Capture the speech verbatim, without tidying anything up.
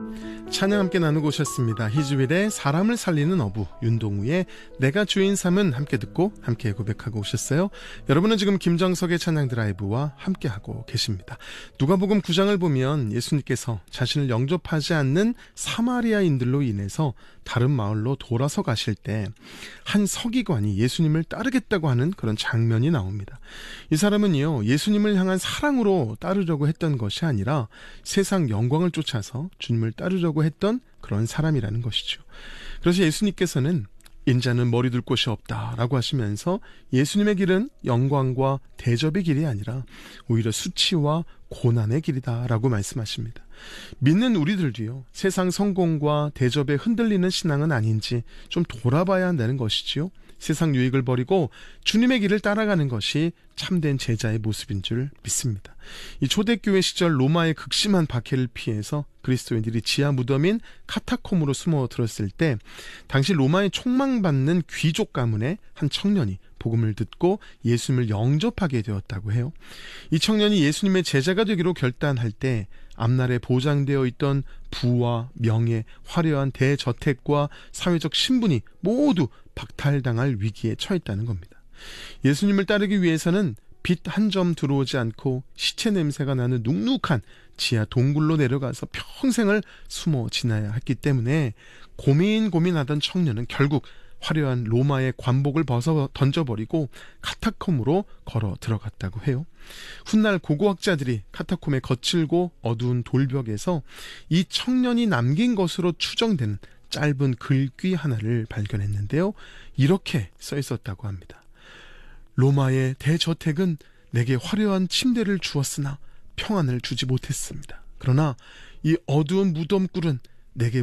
찬양 함께 나누고 오셨습니다. 희주일의 사람을 살리는 어부, 윤동우의 내가 주인 삼은 함께 듣고 함께 고백하고 오셨어요. 여러분은 지금 김정석의 찬양 드라이브와 함께하고 계십니다. 누가복음 구 장을 보면 예수님께서 자신을 영접하지 않는 사마리아인들로 인해서 다른 마을로 돌아서 가실 때 한 서기관이 예수님을 따르겠다고 하는 그런 장면이 나옵니다. 이 사람은요, 예수님을 향한 사랑으로 따르려고 했던 것이 아니라 세상 영광을 쫓아서 주님을 따르려고 했던 그런 사람이라는 것이죠. 그래서 예수님께서는 인자는 머리 둘 곳이 없다라고 하시면서 예수님의 길은 영광과 대접의 길이 아니라 오히려 수치와 고난의 길이다라고 말씀하십니다. 믿는 우리들도요, 세상 성공과 대접에 흔들리는 신앙은 아닌지 좀 돌아봐야 한다는 것이지요. 세상 유익을 버리고 주님의 길을 따라가는 것이 참된 제자의 모습인 줄 믿습니다. 이 초대교회 시절 로마의 극심한 박해를 피해서 그리스도인들이 지하 무덤인 카타콤으로 숨어 들었을 때 당시 로마에 총망받는 귀족 가문의 한 청년이 복음을 듣고 예수님을 영접하게 되었다고 해요. 이 청년이 예수님의 제자가 되기로 결단할 때 앞날에 보장되어 있던 부와 명예, 화려한 대저택과 사회적 신분이 모두 박탈당할 위기에 처했다는 겁니다. 예수님을 따르기 위해서는 빛 한 점 들어오지 않고 시체 냄새가 나는 눅눅한 지하 동굴로 내려가서 평생을 숨어 지나야 했기 때문에 고민 고민하던 청년은 결국 화려한 로마의 관복을 벗어 던져버리고 카타콤으로 걸어 들어갔다고 해요. 훗날 고고학자들이 카타콤의 거칠고 어두운 돌벽에서 이 청년이 남긴 것으로 추정되는 짧은 글귀 하나를 발견했는데요. 이렇게 써 있었다고 합니다. 로마의 대저택은 내게 화려한 침대를 주었으나 평안을 주지 못했습니다. 그러나 이 어두운 무덤굴은 내게